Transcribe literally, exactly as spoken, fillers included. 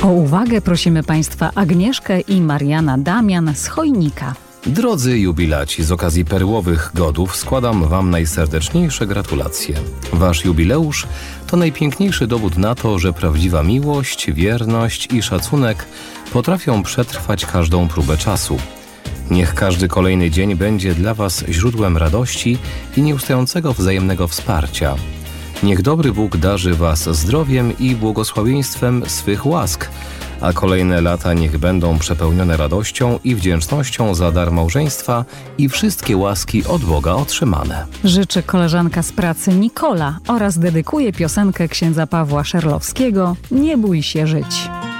O uwagę prosimy Państwa Agnieszkę i Mariana Damian z Chojnika. Drodzy jubilaci, z okazji perłowych godów składam Wam najserdeczniejsze gratulacje. Wasz jubileusz to najpiękniejszy dowód na to, że prawdziwa miłość, wierność i szacunek potrafią przetrwać każdą próbę czasu. Niech każdy kolejny dzień będzie dla Was źródłem radości i nieustającego wzajemnego wsparcia. Niech dobry Bóg darzy Was zdrowiem i błogosławieństwem swych łask, a kolejne lata niech będą przepełnione radością i wdzięcznością za dar małżeństwa i wszystkie łaski od Boga otrzymane. Życzy koleżanka z pracy Nikola oraz dedykuje piosenkę księdza Pawła Szerlowskiego „Nie bój się żyć”.